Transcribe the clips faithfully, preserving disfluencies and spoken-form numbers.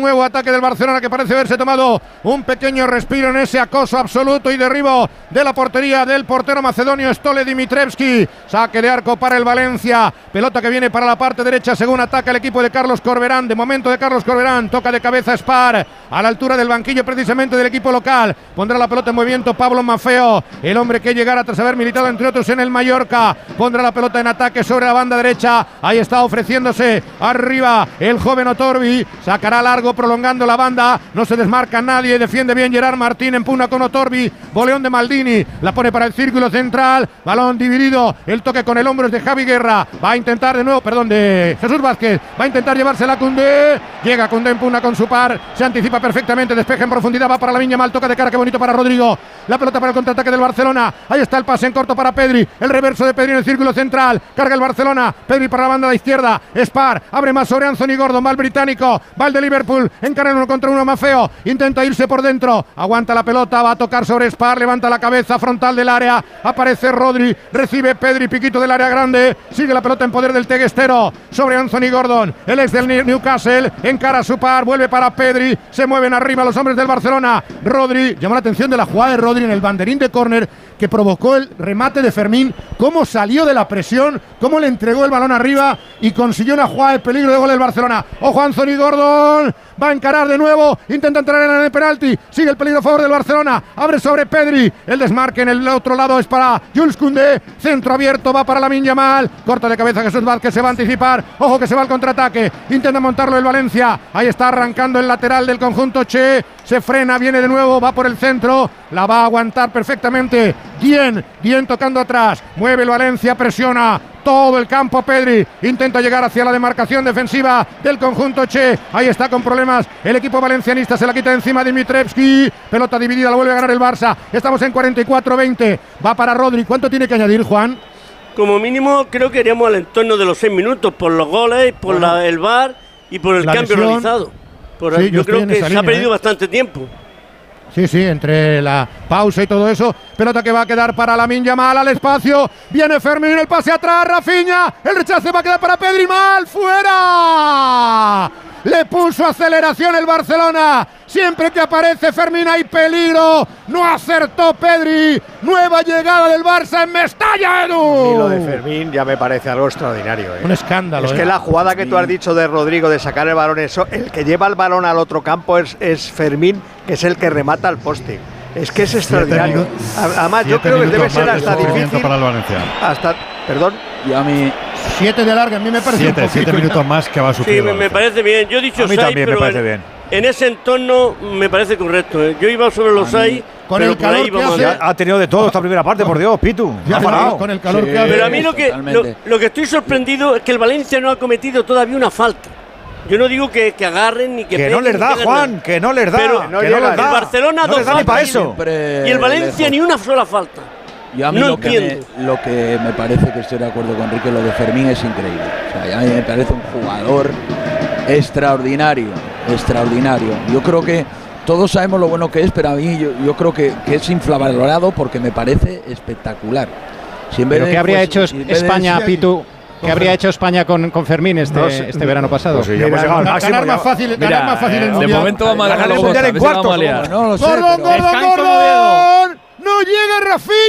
nuevo ataque del Barcelona, que parece haberse tomado un pequeño respiro en ese acoso absoluto y derribo de la portería del portero macedonio Stole Dimitrevski. Saque de arco para el Valencia, pelota que viene para la parte derecha según ataca el equipo de Carlos Corberán. De momento de Carlos Corberán, toca de cabeza Spar a la altura del banquillo precisamente del equipo local. Pondrá la pelota en movimiento Pablo Maffeo, el hombre que llegara tras haber militado entre otros en el Mallorca. Pondrá la pelota en ataque sobre la banda derecha, ahí está ofreciéndose arriba el joven Otorbi, sacará largo prolongando la banda, no se desmarca nadie, defiende bien Gerard Martín, empuna con Otorbi, voleón de Maldini, la pone para el círculo central, balón dividido, el toque con el hombro es de Javi Guerra, va a intentar de nuevo, perdón, de Jesús Vázquez, va a intentar llevársela a Koundé, llega Koundé, empuna con su par, se anticipa perfectamente, despeja en profundidad, va para Lamine Yamal, toca de cara, qué bonito para Rodrigo, la pelota para el contraataque del Barcelona, ahí está el pase en corto para Pedri, el reverso de Pedri en el círculo central, carga el Barcelona, Pedri para la banda de la izquierda, Spar, abre más sobre Anthony Gordon, va el británico, va el de Liverpool, encara en uno contra uno Maffeo, intenta irse por dentro, aguanta la pelota, va a tocar sobre Spar, levanta la cabeza frontal del área, aparece Rodri, recibe Pedri, piquito del área grande, sigue la pelota en poder del teguestero, sobre Anthony Gordon, el ex del Newcastle, encara a su par, vuelve para Pedri, se mueven arriba los hombres del Barcelona, Rodri, llama la atención de la jugada de Rodri en el banderín de córner, que provocó el remate de Fermín, cómo salió de la presión, cómo le entregó el balón arriba y consiguió una jugada de peligro de gol del Barcelona. Ojo Anthony Gordon, va a encarar de nuevo, intenta entrar en el penalti, sigue el peligro a favor del Barcelona, abre sobre Pedri, el desmarque en el otro lado es para Jules Koundé, centro abierto, va para Lamine Yamal, corta de cabeza Jesús Vázquez, se va a anticipar, ojo que se va al contraataque, intenta montarlo el Valencia, ahí está arrancando el lateral del conjunto Che, se frena, viene de nuevo, va por el centro, la va a aguantar perfectamente, bien, bien tocando atrás, mueve el Valencia, presiona todo el campo Pedri, intenta llegar hacia la demarcación defensiva del conjunto Che, ahí está con problemas el equipo valencianista, se la quita encima Dimitrevski, pelota dividida, la vuelve a ganar el Barça, estamos en cuarenta y cuatro veinte, va para Rodri, ¿cuánto tiene que añadir Juan? Como mínimo creo que iríamos al entorno de los seis minutos, por los goles, por bueno, la, el V A R y por el cambio lesión realizado, por, sí, yo, yo creo que se línea, ha perdido ¿eh? bastante tiempo. Sí, sí, entre la pausa y todo eso. Pelota que va a quedar para Lamine Yamal al espacio. Viene Fermín, el pase atrás, Rafinha. El rechace va a quedar para Pedri, mal, fuera. Le puso aceleración el Barcelona. Siempre que aparece Fermín hay peligro. No acertó Pedri. Nueva llegada del Barça en Mestalla, Edu. Y lo de Fermín ya me parece algo extraordinario, ¿eh? Un escándalo. Es ¿eh? que la jugada que tú has dicho de Rodrigo de sacar el balón, eso, el que lleva el balón al otro campo es, es Fermín, que es el que remata al poste. Es que es extraordinario. Además, yo creo que debe ser hasta difícil. Para el Valencia. Hasta, perdón. Y a mí. Siete de larga, a mí me parece. Siete, un siete minutos más que va a sufrir. Sí, me, me parece bien. Yo he dicho a mí seis, también pero me parece en, bien. En ese entorno me parece correcto. ¿eh? Yo iba sobre los seis. Con pero el calor por ahí vamos que a hace, ha tenido de todo esta primera parte, por Dios, Pitu. Ya ha parado. Con el calor sí, que hace. Pero a mí lo que, lo, lo que estoy sorprendido es que el Valencia no ha cometido todavía una falta. Yo no digo que, que agarren ni que Que peguen, no les da, que Juan, nada. que no les da. Pero que no no llega. les da. El Barcelona no dos les da ni para faltas eso. y el Valencia lejos. ni una sola falta. Y a mí no lo, que entiendo. me, lo que me parece, que estoy de acuerdo con Enrique, lo de Fermín es increíble. O sea, a mí me parece un jugador extraordinario, extraordinario. Yo creo que todos sabemos lo bueno que es, pero a mí yo, yo creo que, que es infravalorado porque me parece espectacular. Si en vez ¿Pero de, qué habría pues, hecho si en España, de, Pitu? ¿Qué habría hecho España con, con Fermín este, no sé, este verano pasado? Pues sí, ya hemos llegado al máximo. Ganar más fácil, Mira, ganar más fácil eh, el de mundial. De momento vamos a ganar el el mundial en cuartos. No lo sé. Gordon, pero- Gordon, Gordon. ¡No llega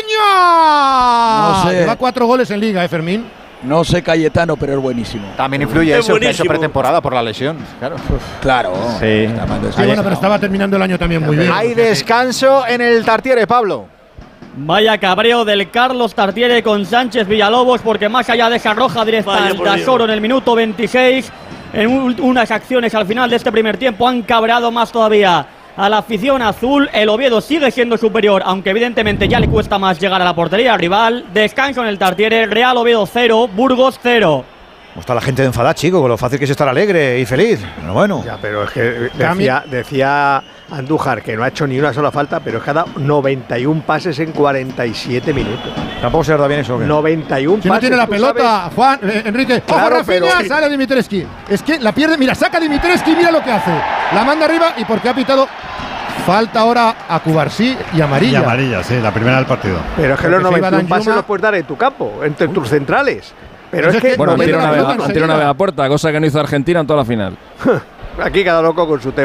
Rafinha! No sé. Lleva cuatro goles en Liga, ¿eh, Fermín? No sé Cayetano, pero es buenísimo. También influye Es eso, que ha hecho buenísimo. pretemporada por la lesión. Claro. Claro. Sí. Está mal Sí, bueno, pero estaba terminando el año también muy bien. Hay descanso en el Tartiere, Pablo. Vaya cabreo del Carlos Tartiere con Sánchez Villalobos, porque más allá de esa roja directa Vaya al por Dios. Tesoro en el minuto veintiséis, en un- unas acciones al final de este primer tiempo han cabreado más todavía a la afición azul. El Oviedo sigue siendo superior, aunque evidentemente ya le cuesta más llegar a la portería rival. Descanso en el Tartiere, Real Oviedo cero, Burgos cero. ¿Cómo está la gente de enfadada, chico? Con lo fácil que es estar alegre y feliz. Pero bueno. Ya, pero es que decía, decía Andújar que no ha hecho ni una sola falta, pero es que ha dado noventa y uno pases en cuarenta y siete minutos. Tampoco se da bien eso. ¿o qué? noventa y uno Si pases. no tiene la ¿tú pelota, sabes? Juan, eh, Enrique. Claro, ¡Ojo, Rafinha! pero- Sale Dimitrescu. Es que la pierde. Mira, saca Dimitrescu y mira lo que hace. La manda arriba y porque ha pitado. Falta ahora a Cubarsí y amarilla. Y amarilla, sí, la primera del partido. Pero es que Porque los se iba noventa y uno pases Danjuma. los puedes dar en tu campo, entre tus centrales. Pero Pues es es que que- Bueno, han noventa tirado una minutos vez, han tirado una enseguida. vez a puerta, cosa que no hizo Argentina en toda la final. aquí cada loco con su tema.